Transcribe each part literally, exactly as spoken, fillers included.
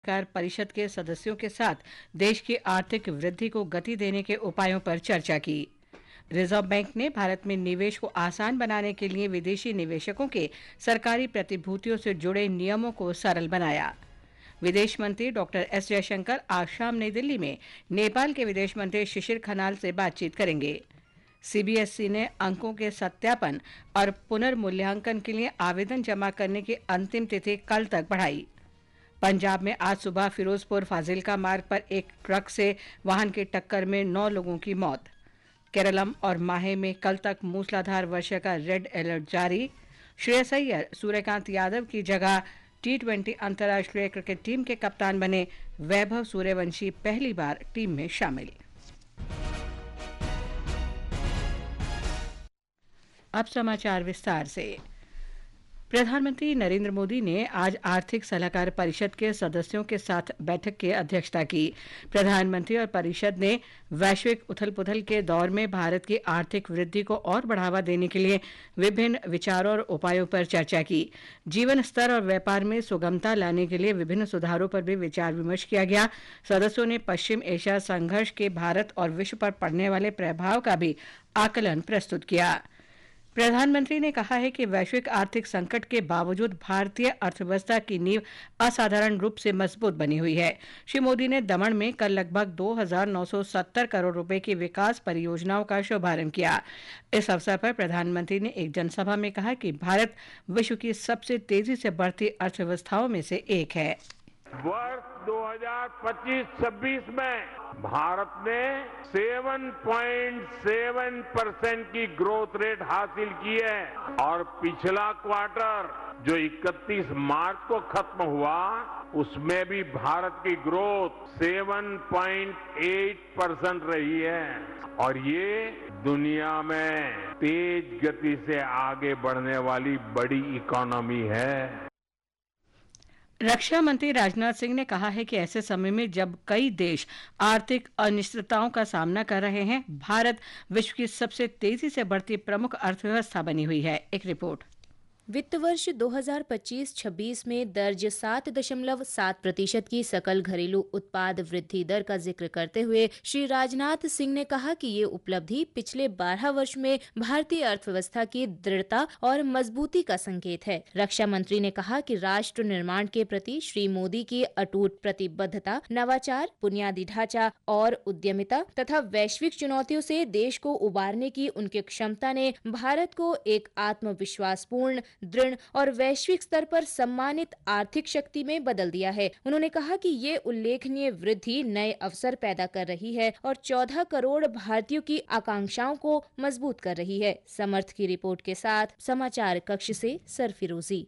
सलाहकार परिषद के सदस्यों के साथ देश की आर्थिक वृद्धि को गति देने के उपायों पर चर्चा की। रिजर्व बैंक ने भारत में निवेश को आसान बनाने के लिए विदेशी निवेशकों के सरकारी प्रतिभूतियों से जुड़े नियमों को सरल बनाया। विदेश मंत्री डॉक्टर एस जयशंकर आज शाम नई दिल्ली में नेपाल के विदेश मंत्री शिशिर खनाल से बातचीत करेंगे। सीबीएसई ने अंकों के सत्यापन और पुनर्मूल्यांकन के लिए आवेदन जमा करने की अंतिम तिथि कल तक बढ़ाई। पंजाब में आज सुबह फिरोजपुर फाजिल्का मार्ग पर एक ट्रक से वाहन की टक्कर में नौ लोगों की मौत। केरलम और माहे में कल तक मूसलाधार वर्षा का रेड अलर्ट जारी। श्रेयस अय्यर सूर्यकांत यादव की जगह टी ट्वेंटी अंतर्राष्ट्रीय क्रिकेट टीम के कप्तान बने। वैभव सूर्यवंशी पहली बार टीम में शामिल। अब समाचार विस्तार से। प्रधानमंत्री नरेंद्र मोदी ने आज आर्थिक सलाहकार परिषद के सदस्यों के साथ बैठक की अध्यक्षता की। प्रधानमंत्री और परिषद ने वैश्विक उथल-पुथल के दौर में भारत की आर्थिक वृद्धि को और बढ़ावा देने के लिए विभिन्न विचारों और उपायों पर चर्चा की। जीवन स्तर और व्यापार में सुगमता लाने के लिए विभिन्न सुधारों पर भी विचार विमर्श किया गया। सदस्यों ने पश्चिम एशिया संघर्ष के भारत और विश्व पर पड़ने वाले प्रभाव का भी आकलन प्रस्तुत किया। प्रधानमंत्री ने कहा है कि वैश्विक आर्थिक संकट के बावजूद भारतीय अर्थव्यवस्था की नींव असाधारण रूप से मजबूत बनी हुई है। श्री मोदी ने दमन में कल लगभग दो हज़ार नौ सौ सत्तर करोड़ रुपए की विकास परियोजनाओं का शुभारंभ किया। इस अवसर पर प्रधानमंत्री ने एक जनसभा में कहा कि भारत विश्व की सबसे तेजी से बढ़ती अर्थव्यवस्थाओं में से एक है। वर्ष दो हज़ार पच्चीस छब्बीस में भारत ने सात पॉइंट सात परसेंट की ग्रोथ रेट हासिल की है और पिछला क्वार्टर जो इकतीस मार्च को खत्म हुआ उसमें भी भारत की ग्रोथ सात पॉइंट आठ परसेंट रही है और ये दुनिया में तेज गति से आगे बढ़ने वाली बड़ी इकोनॉमी है। रक्षा मंत्री राजनाथ सिंह ने कहा है कि ऐसे समय में जब कई देश आर्थिक अनिश्चितताओं का सामना कर रहे हैं, भारत विश्व की सबसे तेजी से बढ़ती प्रमुख अर्थव्यवस्था बनी हुई है। एक रिपोर्ट। वित्त वर्ष दो हज़ार पच्चीस छब्बीस में दर्ज सात दशमलव सात प्रतिशत की सकल घरेलू उत्पाद वृद्धि दर का जिक्र करते हुए श्री राजनाथ सिंह ने कहा कि ये उपलब्धि पिछले बारह वर्ष में भारतीय अर्थव्यवस्था की दृढ़ता और मजबूती का संकेत है। रक्षा मंत्री ने कहा कि राष्ट्र निर्माण के प्रति श्री मोदी की अटूट प्रतिबद्धता, नवाचार, बुनियादी ढांचा और उद्यमिता तथा वैश्विक चुनौतियों से देश को उबारने की उनकी क्षमता ने भारत को एक आत्मविश्वासपूर्ण, दृढ़ और वैश्विक स्तर पर सम्मानित आर्थिक शक्ति में बदल दिया है। उन्होंने कहा कि ये उल्लेखनीय वृद्धि नए अवसर पैदा कर रही है और चौदह करोड़ भारतीयों की आकांक्षाओं को मजबूत कर रही है। समर्थ की रिपोर्ट के साथ समाचार कक्ष से सरफिरोजी।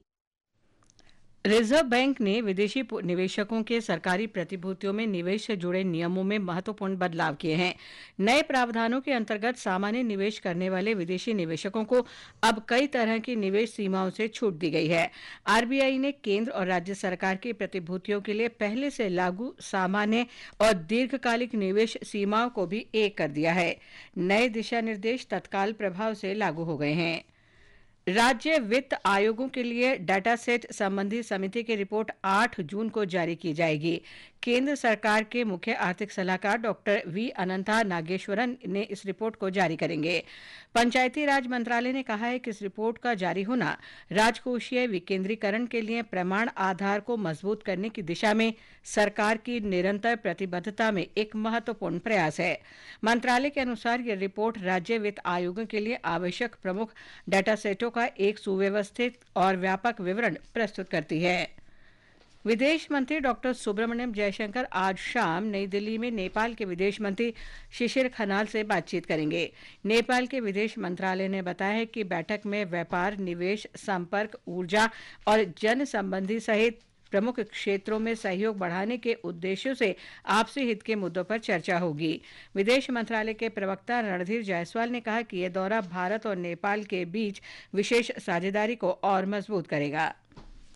रिजर्व बैंक ने विदेशी निवेशकों के सरकारी प्रतिभूतियों में निवेश से जुड़े नियमों में महत्वपूर्ण बदलाव किए हैं। नए प्रावधानों के अंतर्गत सामान्य निवेश करने वाले विदेशी निवेशकों को अब कई तरह की निवेश सीमाओं से छूट दी गई है। आरबीआई ने केंद्र और राज्य सरकार की प्रतिभूतियों के लिए पहले से लागू सामान्य और दीर्घकालिक निवेश सीमाओं को भी एक कर दिया है। नए दिशा निर्देश तत्काल प्रभाव से लागू हो गए हैं। राज्य वित्त आयोगों के लिए डाटा सेट संबंधी समिति की रिपोर्ट आठ जून को जारी की जाएगी। केंद्र सरकार के मुख्य आर्थिक सलाहकार डॉक्टर वी अनंता नागेश्वरन ने इस रिपोर्ट को जारी करेंगे। पंचायती राज मंत्रालय ने कहा है कि इस रिपोर्ट का जारी होना राजकोषीय विकेंद्रीकरण के लिए प्रमाण आधार को मजबूत करने की दिशा में सरकार की निरंतर प्रतिबद्धता में एक महत्वपूर्ण प्रयास है। मंत्रालय के अनुसार यह रिपोर्ट राज्य वित्त आयोगों के लिए आवश्यक प्रमुख डाटा सेटों का एक सुव्यवस्थित और व्यापक विवरण प्रस्तुत करती है। विदेश मंत्री डॉक्टर सुब्रमण्यम जयशंकर आज शाम नई दिल्ली में नेपाल के विदेश मंत्री शिशिर खनाल से बातचीत करेंगे। नेपाल के विदेश मंत्रालय ने बताया है कि बैठक में व्यापार, निवेश, संपर्क, ऊर्जा और जन संबंधी सहित प्रमुख क्षेत्रों में सहयोग बढ़ाने के उद्देश्यों से आपसी हित के मुद्दों पर चर्चा होगी। विदेश मंत्रालय के प्रवक्ता रणधीर जायसवाल ने कहा कि यह दौरा भारत और नेपाल के बीच विशेष साझेदारी को और मजबूत करेगा।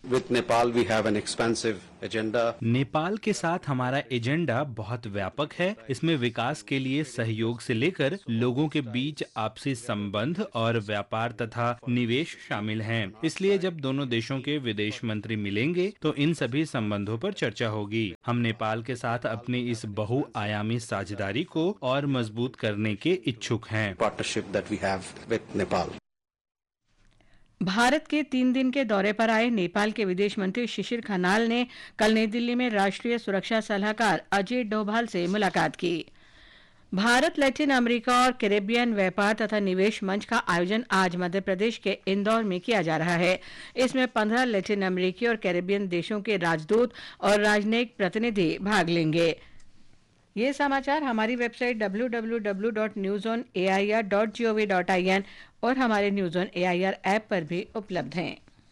With Nepal, we have an expansive agenda. Nepal के साथ हमारा एजेंडा बहुत व्यापक है। इसमें विकास के लिए सहयोग से लेकर लोगों के बीच आपसी संबंध और व्यापार तथा निवेश शामिल हैं। इसलिए जब दोनों देशों के विदेश मंत्री मिलेंगे तो इन सभी संबंधों पर चर्चा होगी। हम नेपाल के साथ अपनी इस बहुआयामी साझेदारी को और मजबूत करने के इच्छुक हैं। Partnership that we have with Nepal. Bharat के तीन दिन के दौरे पर आए नेपाल के विदेश मंत्री शिशिर खनाल ने कल नई दिल्ली में राष्ट्रीय सुरक्षा सलाहकार अजय डोभाल से मुलाकात की। भारत लैटिन अमेरिका और कैरेबियन व्यापार तथा निवेश मंच का आयोजन आज मध्य प्रदेश के इंदौर में किया जा रहा है। इसमें पंद्रह लैटिन अमेरिकी और कैरेबियन देशों के राजदूत और राजनयिक प्रतिनिधि भाग लेंगे। ये समाचार हमारी website W W W dot news on A I R dot G O V dot I N और हमारे news on A I R app पर भी उपलब्ध हैं।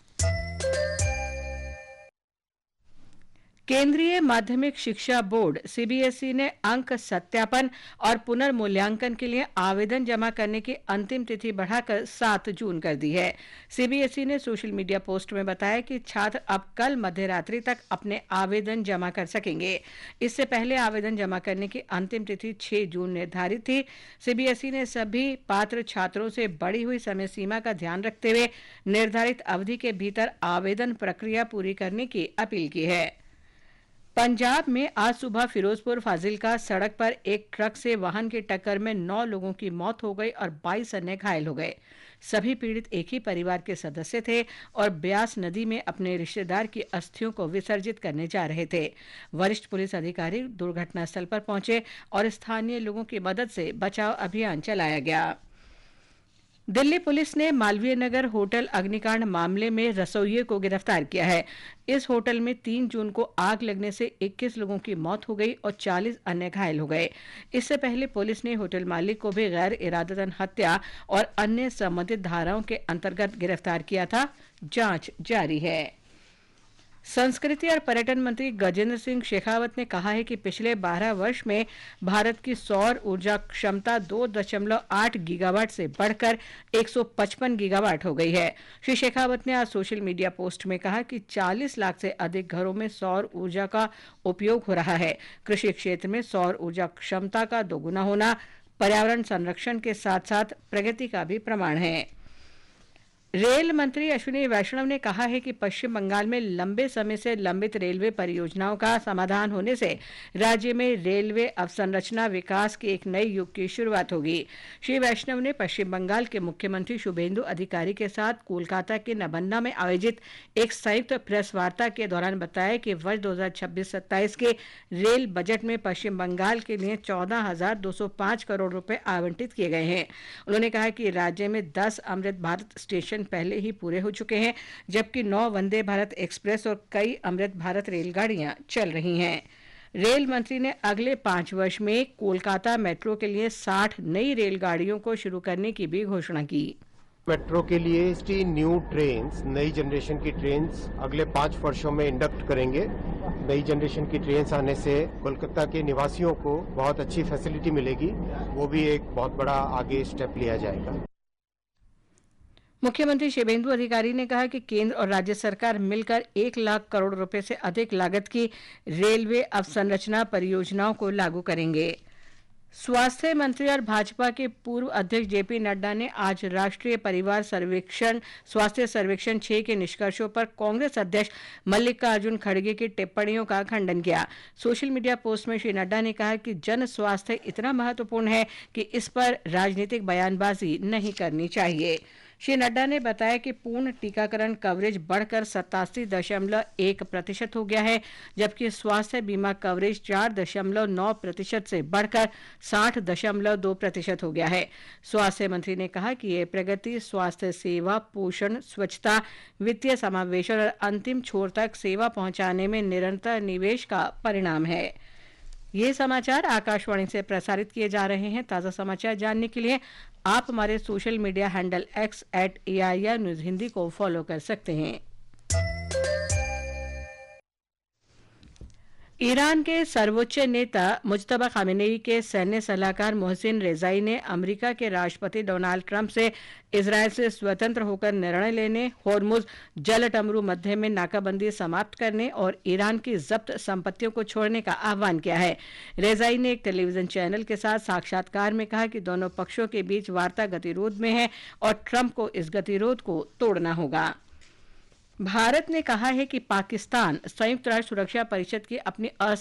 केंद्रीय माध्यमिक शिक्षा board C B S E ने अंक सत्यापन और पुनर्मूल्यांकन के लिए आवेदन जमा करने की अंतिम तिथि बढ़ाकर सात जून कर दी है। सी बी एस ई ने सोशल मीडिया पोस्ट में बताया कि छात्र अब कल मध्य रात्रि तक अपने आवेदन जमा कर सकेंगे। इससे पहले आवेदन जमा करने की अंतिम तिथि छह जून निर्धारित थी। सी बी एस ई ने सभी पात्र छात्रों से बढ़ी हुई समय सीमा का ध्यान रखते हुए निर्धारित अवधि के भीतर आवेदन प्रक्रिया पूरी करने की अपील की है। पंजाब में आज सुबह फिरोजपुर फाजिलका सड़क पर एक ट्रक से वाहन की टक्कर में नौ लोगों की मौत हो गई और बाईस अन्य घायल हो गए। सभी पीड़ित एक ही परिवार के सदस्य थे और ब्यास नदी में अपने रिश्तेदार की अस्थियों को विसर्जित करने जा रहे थे। वरिष्ठ पुलिस अधिकारी दुर्घटनास्थल पर पहुंचे और स्थानीय लोगों की मदद से बचाव अभियान चलाया गया। दिल्ली पुलिस ने मालवीय नगर होटल अग्निकांड मामले में रसोइये को गिरफ्तार किया है। इस होटल में तीन जून को आग लगने से इक्कीस लोगों की मौत हो गई और चालीस अन्य घायल हो गए। इससे पहले पुलिस ने होटल मालिक को भी गैर इरादतन हत्या और अन्य संबंधित धाराओं के अंतर्गत गिरफ्तार किया था। जांच जारी है। संस्कृति और पर्यटन मंत्री गजेंद्र सिंह शेखावत ने कहा है कि पिछले बारह वर्ष में भारत की सौर ऊर्जा क्षमता दो दशमलव आठ गीगावाट से बढ़कर एक सौ पचपन गीगावाट हो गई है। श्री शेखावत ने आज सोशल मीडिया पोस्ट में कहा कि चालीस लाख से अधिक घरों में सौर ऊर्जा का उपयोग हो रहा है। कृषि क्षेत्र में सौर ऊर्जा क्षमता का दोगुना होना पर्यावरण संरक्षण के साथ साथ प्रगति का भी प्रमाण है। रेल मंत्री अश्विनी वैष्णव ने कहा है कि पश्चिम बंगाल में लंबे समय से लंबित रेलवे परियोजनाओं का समाधान होने से राज्य में रेलवे अवसंरचना विकास के एक नए युग की शुरुआत होगी। श्री वैष्णव ने पश्चिम बंगाल के मुख्यमंत्री शुभेंदु अधिकारी के साथ कोलकाता के नबन्ना में आयोजित एक संयुक्त प्रेस वार्ता के दौरान बताया कि वर्ष दो हजार छब्बीस सत्ताईस के रेल बजट में पश्चिम बंगाल के लिए चौदह हजार दो सौ पांच करोड़ रुपए आवंटित किए गए हैं। उन्होंने कहा कि राज्य में दस अमृत भारत स्टेशन पहले ही पूरे हो चुके हैं, जबकि नौ वंदे भारत एक्सप्रेस और कई अमृत भारत रेलगाड़ियां चल रही हैं। रेल मंत्री ने अगले पांच वर्ष में कोलकाता मेट्रो के लिए साठ नई रेलगाड़ियों को शुरू करने की भी घोषणा की। मेट्रो के लिए सिक्सटी न्यू ट्रेन्स, नई जनरेशन की ट्रेन्स अगले पाँच वर्षों में इंडक्ट करेंगे। नई जनरेशन की ट्रेन्स आने से कोलकाता के निवासियों को बहुत अच्छी फैसिलिटी मिलेगी। वो भी एक बहुत बड़ा आगे स्टेप लिया जाएगा। मुख्यमंत्री शुभेंदु अधिकारी ने कहा कि केंद्र और राज्य सरकार मिलकर एक लाख करोड़ रुपए से अधिक लागत की रेलवे अवसंरचना परियोजनाओं को लागू करेंगे। स्वास्थ्य मंत्री और भाजपा के पूर्व अध्यक्ष जेपी नड्डा ने आज राष्ट्रीय परिवार सर्वेक्षण स्वास्थ्य सर्वेक्षण छह के निष्कर्षों पर कांग्रेस अध्यक्ष मल्लिकार्जुन खड़गे की टिप्पणियों का खंडन किया। सोशल मीडिया पोस्ट में श्री नड्डा ने कहा कि जन स्वास्थ्य इतना महत्वपूर्ण है कि इस पर राजनीतिक बयानबाजी नहीं करनी चाहिए। श्री नड्डा ने बताया कि पूर्ण टीकाकरण कवरेज बढ़कर सतासी दशमलव एक प्रतिशत हो गया है, जबकि स्वास्थ्य बीमा कवरेज चार दशमलव नौ प्रतिशत से बढ़कर साठ दशमलव दो प्रतिशत हो गया है। स्वास्थ्य मंत्री ने कहा कि ये प्रगति स्वास्थ्य सेवा, पोषण, स्वच्छता, वित्तीय समावेशन और अंतिम छोर तक सेवा पहुंचाने में निरंतर निवेश का परिणाम है। ये समाचार आकाशवाणी से प्रसारित किए जा रहे हैं। ताज़ा समाचार जानने के लिए आप हमारे social media handle x eight A I R news Hindi को फॉलो कर सकते हैं। ईरान के सर्वोच्च नेता मुज्तबा खामेनेई के सैन्य सलाहकार मोहसिन रेजाई ने अमेरिका के राष्ट्रपति डोनाल्ड ट्रंप से इजरायल से स्वतंत्र होकर निर्णय लेने, होर्मुज जल टमरू मध्य में नाकाबंदी समाप्त करने और ईरान की जब्त संपत्तियों को छोड़ने का आह्वान किया है। रेजाई ने एक टेलीविजन चैनल के साथ साक्षात्कार में कहा कि दोनों पक्षों के बीच वार्ता गतिरोध में है और ट्रंप को इस गतिरोध को तोड़ना होगा। भारत ने कहा है कि पाकिस्तान संयुक्त राष्ट्र सुरक्षा परिषद की अपनी